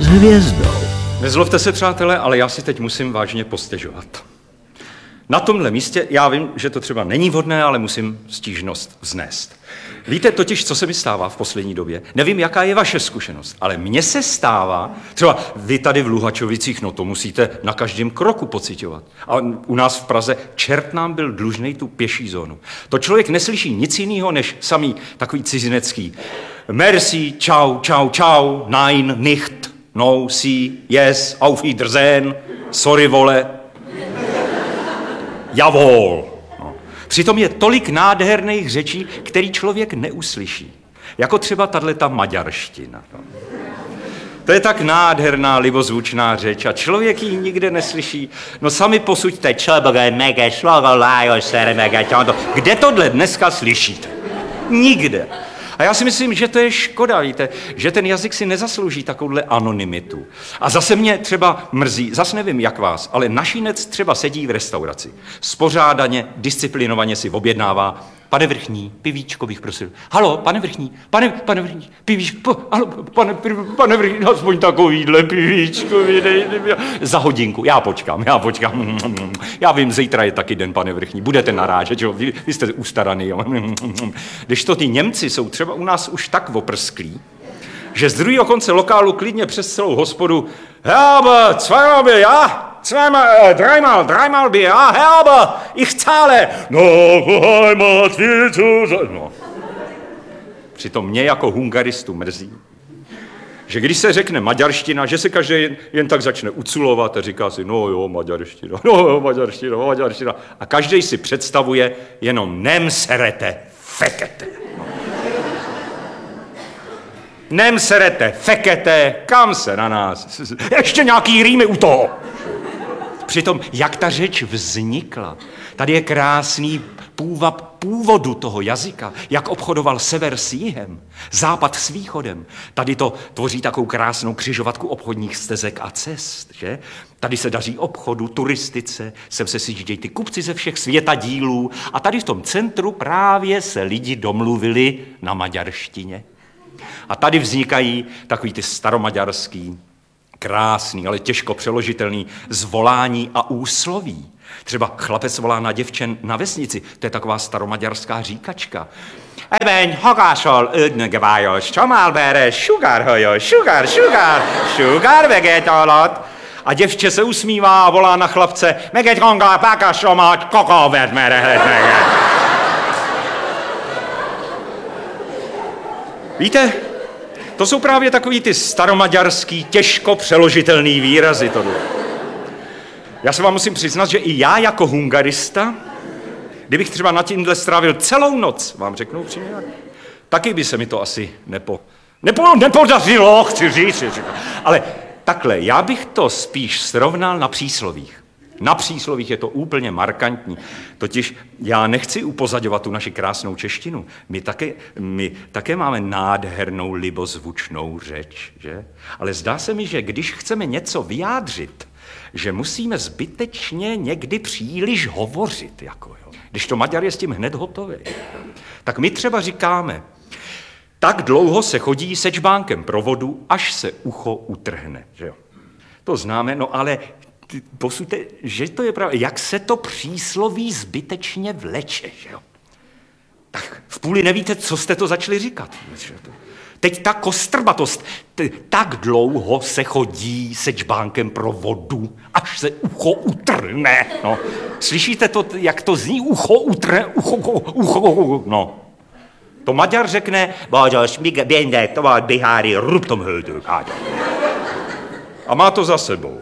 s hvězdou. Nezlobte se, přátelé, ale já si teď musím vážně postěžovat. Na tomhle místě, já vím, že to třeba není vhodné, ale musím stížnost vznést. Víte totiž, co se mi stává v poslední době? Nevím, jaká je vaše zkušenost, ale mně se stává, třeba vy tady v Luhačovicích, no to musíte na každém kroku pociťovat. A u nás v Praze čert nám byl dlužnej tu pěší zónu. To člověk neslyší nic jiného, než samý takový cizinecký. Merci, čau, čau, čau, nein, nicht, no, si, yes, auf Wiedersehen, sorry, vole, javol. No. Přitom je tolik nádherných řečí, který člověk neuslyší. Jako třeba tato maďarština. No. To je tak nádherná, libozvučná řeč a člověk ji nikde neslyší. No sami posuďte, kde tohle dneska slyšíte? Nikde. A já si myslím, že to je škoda, víte, že ten jazyk si nezaslouží takovouhle anonymitu. A zase mě třeba mrzí, zase nevím jak vás, ale našinec třeba sedí v restauraci. Spořádaně, disciplinovaně si objednává. Pane Vrchní, pivíčko bych prosil. Halo, pane Vrchní, pane Vrchní, pivíčko, halo, pane Vrchní, aspoň takovýhle pivíčko, za hodinku, já počkám. Já vím, zítra je taky den, pane Vrchní, budete narážet, jo, vy jste ustaraný, jo. Když to ty Němci jsou třeba u nás už tak oprsklí, že z druhého konce lokálu klidně přes celou hospodu, aber, zweimal Bier, ja? Dreimal Bier, ja, aber, ich zahle. No, Heimat, no. Přitom mě jako hungaristu mrzí, že když se řekne maďarština, že se každý jen tak začne uculovat a říká si, no jo, maďarština. A každý si představuje jenom nem serete, fekete. Nem serete, fekete, kam se na nás. Ještě nějaký rýmy u toho. Přitom, jak ta řeč vznikla, tady je krásný původu toho jazyka, jak obchodoval sever s jihem, západ s východem. Tady to tvoří takovou krásnou křižovatku obchodních stezek a cest, že? Tady se daří obchodu, turistice, sem se sjíždějí ty kupci ze všech světadílů a tady v tom centru právě se lidi domluvili na maďarštině. A tady vznikají takový ty staromaďarský, krásný, ale těžko přeložitelný zvolání a úsloví. Třeba chlapec volá na děvče na vesnici, to je taková staromaďarská říkačka. Ebeň, hagásol, ödnögevájos, csomálbere, sugar vegetálat. A děvče se usmívá a volá na chlapce, meget rongá, pákasomat, kakávert mere. Víte, to jsou právě takový ty staromaďarský, těžko přeložitelný výrazy tohle. Já se vám musím přiznat, že i já jako hungarista, kdybych třeba na tímhle strávil celou noc, vám řeknu upřímně, taky by se mi to asi nepodařilo, chci říct. Ale takhle, já bych to spíš srovnal na příslovích. Na příslovích je to úplně markantní. Totiž já nechci upozaďovat tu naši krásnou češtinu. My také máme nádhernou libozvučnou řeč, že? Ale zdá se mi, že když chceme něco vyjádřit, že musíme zbytečně někdy příliš hovořit, jako jo. Když to Maďar je s tím hned hotový. Tak my třeba říkáme, tak dlouho se chodí se čbánkem pro vodu, až se ucho utrhne, že jo. To známe, no ale posuďte, že to je pravda, jak se to přísloví zbytečně vleče, že jo? Tak v půli nevíte, co jste to začali říkat. Teď ta kostrbatost, tak dlouho se chodí se čbánkem pro vodu, až se ucho utrhne. No. Slyšíte to, jak to zní? Ucho utrhne, ucho, no. To Maďar řekne, a má to za sebou.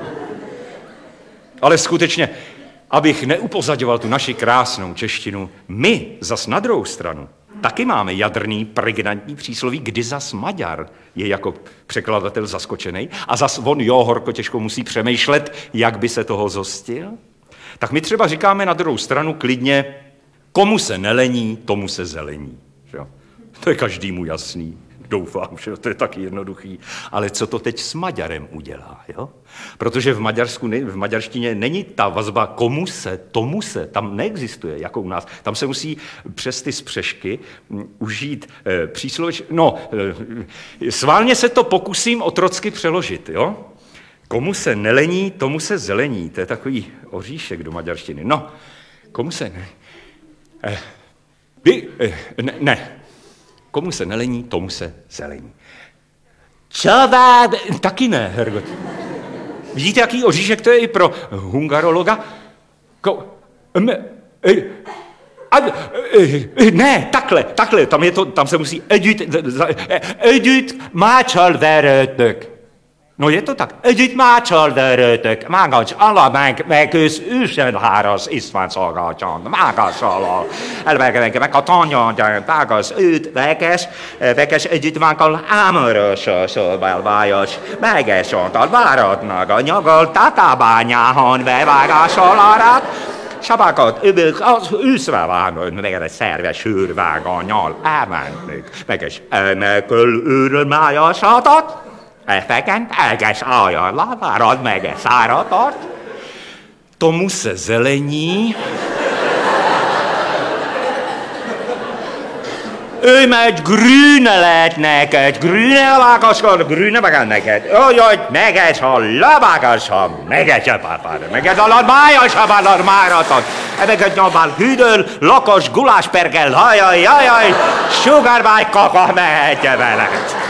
Ale skutečně, abych neupozaďoval tu naši krásnou češtinu, my zas na druhou stranu taky máme jadrný, pregnantní přísloví, kdy zas Maďar je jako překladatel zaskočený a zas on horko těžko musí přemýšlet, jak by se toho zhostil. Tak my třeba říkáme na druhou stranu klidně, komu se nelení, tomu se zelení. Že? To je každému jasný. doufám, že to je taky jednoduchý. Ale co to teď s Maďarem udělá, jo? Protože v maďarštině není ta vazba komu se, tomu se, tam neexistuje, jako u nás. Tam se musí přes ty spřešky užít přísloveč... No, sválně se to pokusím otrocky přeložit, jo? Komu se nelení, tomu se zelení. To je takový oříšek do maďarštiny. No, komu se ne. Komu se nelení, tomu se zelení. Taky ne, Hergot. Vidíte, jaký oříšek to je i pro hungarologa? Ne, takhle, tam se musí együtt mácsalverőtök. No je to tak. Együtt mácsalverőtök. Mágas ala meg ősenháras iszván szolgálcsan. Mágas ala. Meg a tanya, mágas őt, veges együtt mákkal ámörösösöl vájas. Meges ontal váratnak a nyagol tatabányáhon bevágással arat. Sabákat, az őszve vágod, meg egy szerves hűrváganyal elmenték. Meges elmekül őröl májasatot. Efeken, elges ajánlá, várad meg száratot. Tomu se zelení. Ő megy grüne lehet neked, grüne vágaszkod, grüne vágad neked. Jaj, meges a lavágaszom, meges a pápára, meges a ladmájas a ladmáratot. Ebeket nyomál hűdöl, lakos guláspergel, hajaj, sugarbáj kaka mehetje veled.